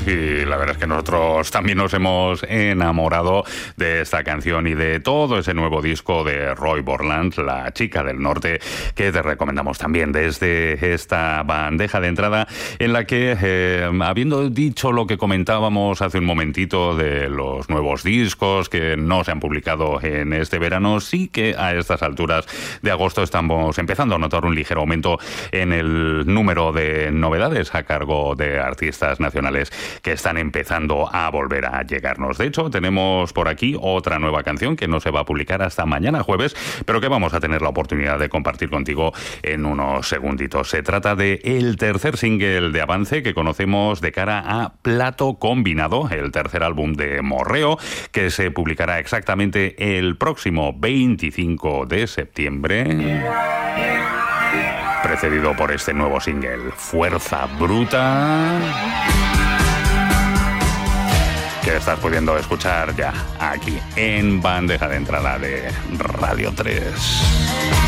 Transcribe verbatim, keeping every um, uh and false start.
y la verdad es que nosotros también nos hemos enamorado de esta canción y de todo ese nuevo disco de Roy Borland, La Chica del Norte, que te recomendamos también desde esta bandeja de entrada en la que, eh, habiendo dicho lo que comentábamos hace un momentito de los nuevos discos que no se han publicado en este verano, sí que a estas alturas de agosto estamos empezando a notar un ligero aumento en el número de novedades a cargo de artistas nacionales que están empezando a volver a llegarnos. De hecho, tenemos por aquí otra nueva canción que no se va a publicar hasta mañana jueves, pero que vamos a tener la oportunidad de compartir contigo en unos segunditos. Se trata de el tercer single de avance que conocemos de cara a Plato Combinado, el tercer álbum de Morreo, que se publicará exactamente el próximo veinticinco de septiembre, precedido por este nuevo single, Fuerza Bruta, que estás pudiendo escuchar ya aquí en bandeja de entrada de Radio tres.